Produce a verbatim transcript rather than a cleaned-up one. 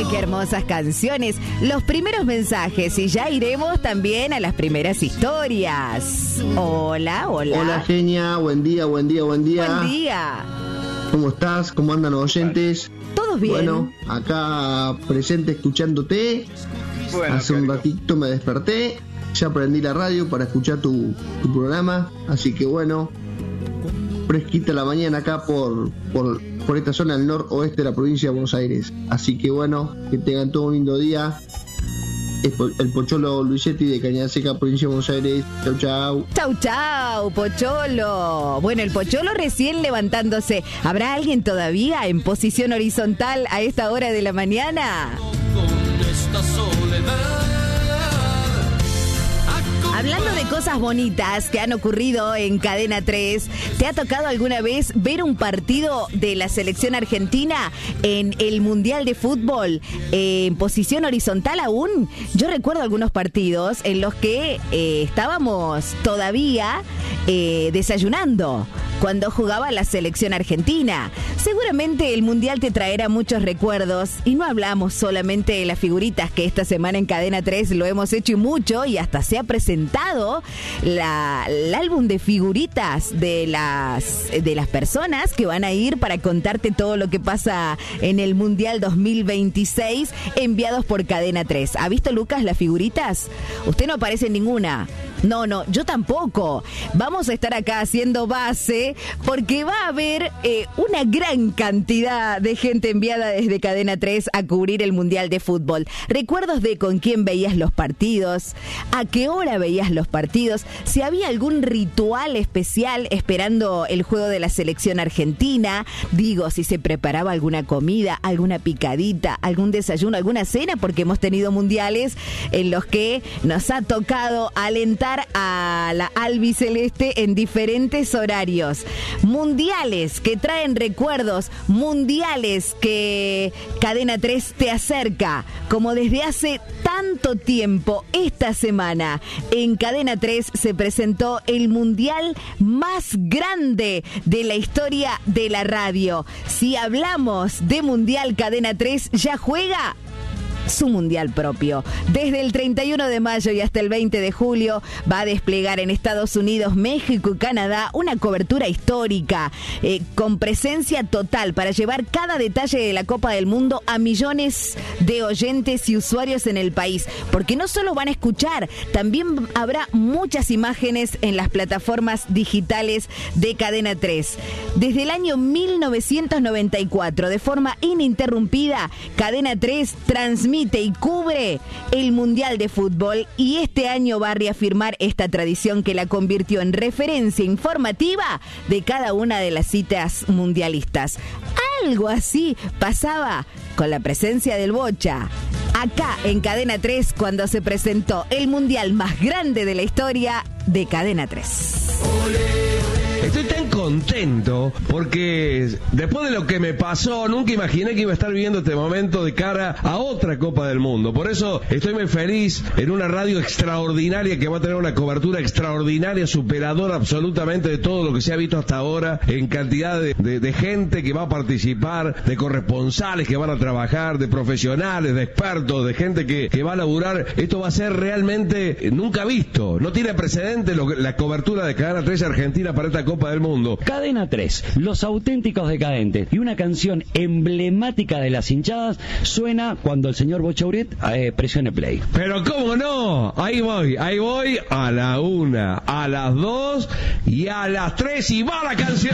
qué hermosas canciones. Los primeros mensajes y ya iremos también a las primeras historias. Hola, hola. Hola, Genia. Buen día, buen día, buen día. Buen día. ¿Cómo estás? ¿Cómo andan los oyentes? Todos bien. Bueno, acá presente escuchándote. Bueno, Hace un ratito me desperté. Ya prendí la radio para escuchar tu, tu programa. Así que bueno, fresquita la mañana acá por, por, por esta zona del noroeste de la provincia de Buenos Aires. Así que bueno, que tengan todo un lindo día. El Pocholo Luisetti de Cañada Seca, provincia de Buenos Aires. Chau, chau. Chau, chau, Pocholo. Bueno, el Pocholo recién levantándose. ¿Habrá alguien todavía en posición horizontal a esta hora de la mañana? Con esta soledad. Hablando de cosas bonitas que han ocurrido en Cadena tres, ¿te ha tocado alguna vez ver un partido de la selección argentina en el Mundial de Fútbol eh, en posición horizontal aún? Yo recuerdo algunos partidos en los que eh, estábamos todavía eh, desayunando cuando jugaba la selección argentina. Seguramente el Mundial te traerá muchos recuerdos y no hablamos solamente de las figuritas, que esta semana en Cadena tres lo hemos hecho y mucho, y hasta se ha presentado la, el álbum de figuritas de las, de las personas que van a ir para contarte todo lo que pasa en el Mundial dos mil veintiséis, enviados por Cadena tres. ¿Ha visto, Lucas, las figuritas? Usted no aparece en ninguna. No, no, yo tampoco. Vamos a estar acá haciendo base porque va a haber eh, una gran cantidad de gente enviada desde Cadena tres a cubrir el Mundial de Fútbol. Recuerdos de con quién veías los partidos, a qué hora veías los partidos, si había algún ritual especial esperando el juego de la selección argentina. Digo, si se preparaba alguna comida, alguna picadita, algún desayuno, alguna cena, porque hemos tenido mundiales en los que nos ha tocado alentar a la albiceleste en diferentes horarios. Mundiales que traen recuerdos, mundiales que Cadena tres te acerca, como desde hace tanto tiempo. Esta semana en Cadena tres se presentó el mundial más grande de la historia de la radio. Si hablamos de mundial, Cadena tres ya juega su mundial propio. Desde el treinta y uno de mayo y hasta el veinte de julio va a desplegar en Estados Unidos, México y Canadá una cobertura histórica eh, con presencia total para llevar cada detalle de la Copa del Mundo a millones de oyentes y usuarios en el país. Porque no solo van a escuchar, también habrá muchas imágenes en las plataformas digitales de Cadena tres. Desde el año mil novecientos noventa y cuatro, de forma ininterrumpida, Cadena tres transmite y cubre el Mundial de Fútbol, y este año va a reafirmar esta tradición que la convirtió en referencia informativa de cada una de las citas mundialistas. Algo así pasaba con la presencia del Bocha acá en Cadena tres cuando se presentó el Mundial más grande de la historia de Cadena tres. Estoy tan contento porque después de lo que me pasó, nunca imaginé que iba a estar viviendo este momento de cara a otra Copa del Mundo. Por eso estoy muy feliz en una radio extraordinaria que va a tener una cobertura extraordinaria, superadora absolutamente de todo lo que se ha visto hasta ahora, en cantidad de, de, de gente que va a participar, de corresponsales que van a trabajar, de profesionales, de expertos, de gente que, que va a laburar. Esto va a ser realmente nunca visto. No tiene precedente lo, la cobertura de Cadena tres Argentina para esta Copa del Mundo. Cadena tres, los auténticos decadentes, y una canción emblemática de las hinchadas suena cuando el señor Bochauret eh, presione play. Pero cómo no, ahí voy, ahí voy a la una, a las dos y a las tres, y va la canción.